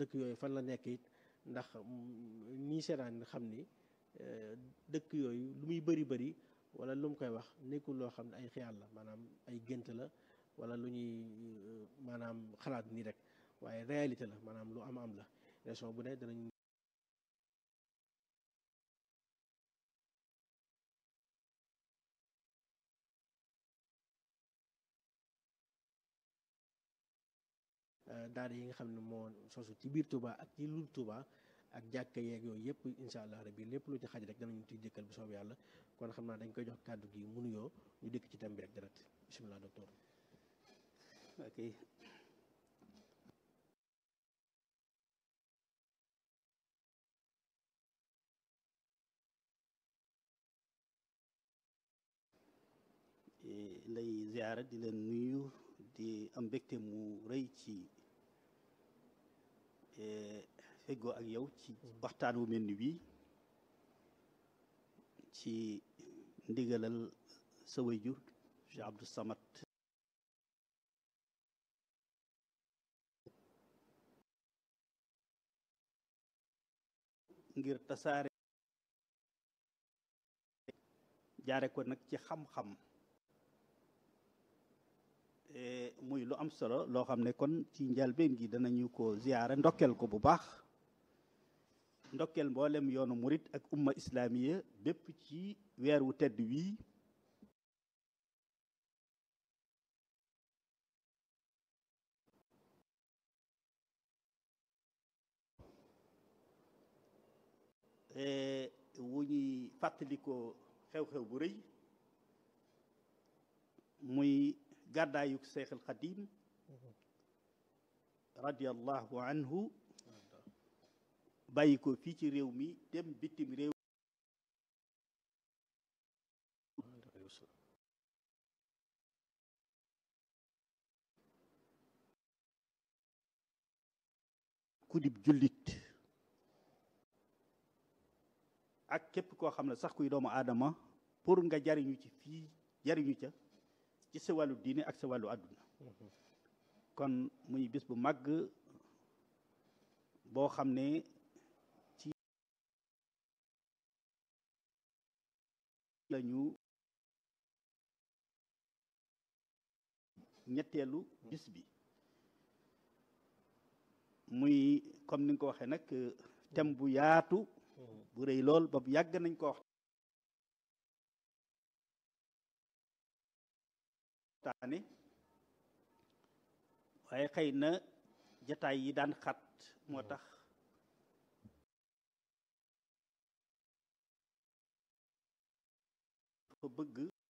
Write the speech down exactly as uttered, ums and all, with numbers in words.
dëkk yooyu fan la nekk it ndax ñii seetaan xam ni dëkk yooyu lu muy bëri bëri wala lu mu koy wax nekkul loo xam ne ay xiyal la maanaam ay gént la wala lu ñuy maanaam xalaat nii rek waaye réalité la maanaam lu am am la région bu ne danañ daara yi nga xam ne moo sosu ci biir Touba ak ci lu Touba ak jàkka yeeg yooyu yëpp incha allah rabbi lépp lu ci xaj rek danañu ci jëkkal bu soobee yàlla kon xam naa dañ koy jox kàddu gi mu nuyoo ñu dëkk ci thème bi rek direct bisimilah docteur. ok lay ziara di leen nuyu di am mbégte mu rëy ci feggoo ak yow ci waxtaan wu mel ni bii ci ndigalal sa waajur Cheikh Abdou Samad ngir tasaare jaare ko nag ci xam-xam muy lu am solo loo xam ne kon ci njalbeen gi danañu ko ziyaara ndokkeel ko bu baax ndokkeel mboolem yoonu murit ak umma islamiya bépp ci weer wu tedd wii wu ñuy fàttalikoo xew-xew bu rëy muy gàddaayuk Seex al Xadim radiyallahu anhu bàyyi ko fii ci réew mi dem bitim réew ku dib jullit ak képp koo xam ne sax kuy doomu aadama pour nga jariñu ci fii jariñu ca ci sa wàllu diine ak sa wàllu àdduna kon muy bis bu màgg boo xam ne ci lañu ñetteelu bis bi muy comme ni nga ko waxee nag thème bu yaatu bu rëy lool ba yàgg nañ ko waxtaane waaye xëy na jataay yi daan xat moo tax fa bëgg